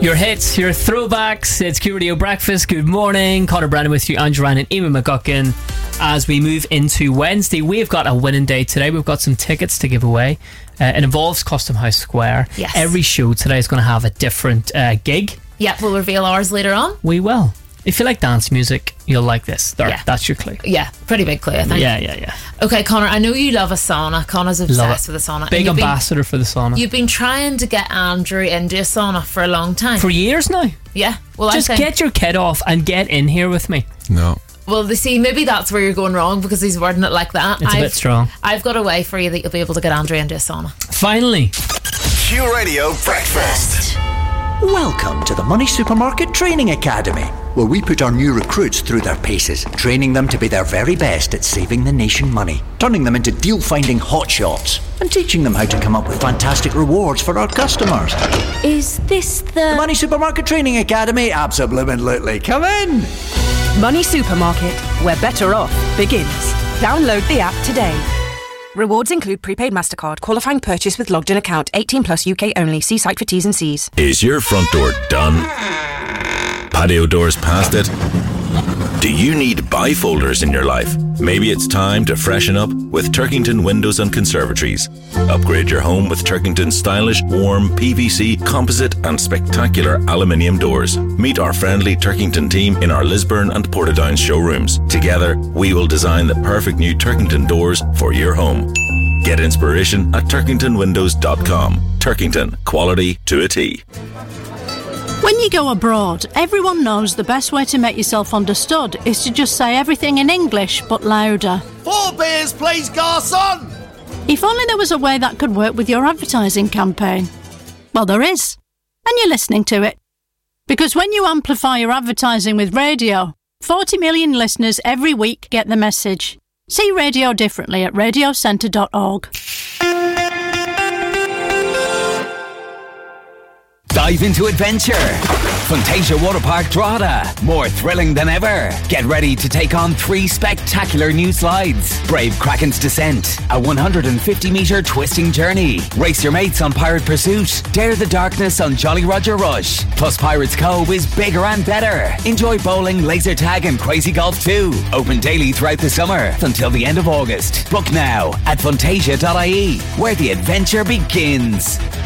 Your hits, your throwbacks. It's Q Radio Breakfast. Good morning. Connor Brennan with you, Andrew Ryan and Eamon McGuckin. As we move into Wednesday, we've got a winning day today. We've got some tickets to give away. It involves Custom House Square. Yes. Every show today is going to have a different gig. Yeah, we'll reveal ours later on. We will. If you like dance music, you'll like this. That's your clue. Yeah, pretty big clue, I think. Yeah. Okay, Connor, I know you love a sauna. Connor's obsessed with a sauna. Big ambassador for the sauna. You've been trying to get Andrew into a sauna for a long time. For years now. Yeah. Well, just get your kid off and get in here with me. No. Well, see, maybe that's where you're going wrong because he's wording it like that. It's a bit strong. I've got a way for you that you'll be able to get Andrew into a sauna. Finally. Q Radio Breakfast. Welcome to the Money Supermarket Training Academy, where we put our new recruits through their paces, training them to be their very best at saving the nation money, turning them into deal-finding hotshots, and teaching them how to come up with fantastic rewards for our customers. Is this The Money Supermarket Training Academy? Absolutely. Come in! Money Supermarket, where better off begins. Download the app today. Rewards include prepaid MasterCard, qualifying purchase with logged in account, 18 plus UK only. See site for T's and C's. Is your front door done? Patio doors past it? Do you need bifolders in your life? Maybe it's time to freshen up with Turkington Windows and Conservatories. Upgrade your home with Turkington's stylish, warm, PVC, composite and spectacular aluminium doors. Meet our friendly Turkington team in our Lisburn and Portadown showrooms. Together, we will design the perfect new Turkington doors for your home. Get inspiration at turkingtonwindows.com. Turkington, quality to a T. When you go abroad, everyone knows the best way to make yourself understood is to just say everything in English, but louder. 4 beers, please, garçon! If only there was a way that could work with your advertising campaign. Well, there is. And you're listening to it. Because when you amplify your advertising with radio, 40 million listeners every week get the message. See radio differently at radiocentre.org. Dive into adventure. Fantasia Waterpark Drogheda. More thrilling than ever. Get ready to take on 3 spectacular new slides. Brave Kraken's Descent, a 150-metre twisting journey. Race your mates on Pirate Pursuit. Dare the darkness on Jolly Roger Rush. Plus Pirates Cove is bigger and better. Enjoy bowling, laser tag and crazy golf too. Open daily throughout the summer until the end of August. Book now at fantasia.ie, where the adventure begins.